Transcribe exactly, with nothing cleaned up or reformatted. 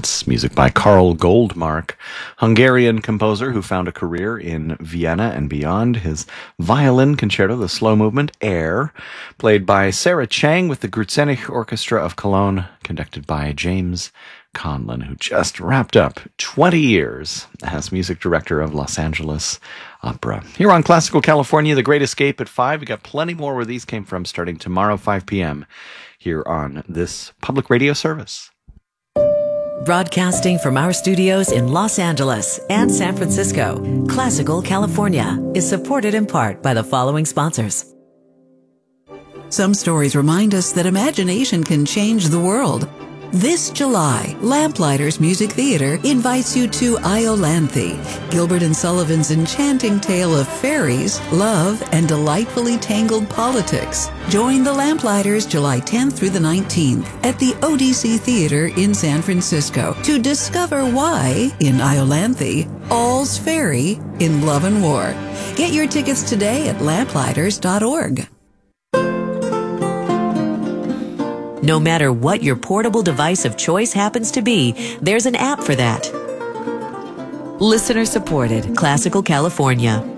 That's music by Karl Goldmark, Hungarian composer who found a career in Vienna and beyond. His violin concerto, the slow movement, Air, played by Sarah Chang with the Grützenich Orchestra of Cologne, conducted by James Conlon, who just wrapped up twenty years as music director of Los Angeles Opera. Here on Classical California, The Great Escape at five. We got plenty more where these came from starting tomorrow, five p.m. here on this public radio service. Broadcasting from our studios in Los Angeles and San Francisco, Classical California is supported in part by the following sponsors. Some stories remind us that imagination can change the world. This July, Lamplighters Music Theater invites you to Iolanthe, Gilbert and Sullivan's enchanting tale of fairies, love, and delightfully tangled politics. Join the Lamplighters July tenth through the nineteenth at the O D C Theater in San Francisco to discover why, in Iolanthe, all's fairy in love and war. Get your tickets today at lamplighters dot org. No matter what your portable device of choice happens to be, there's an app for that. Listener supported, Classical California.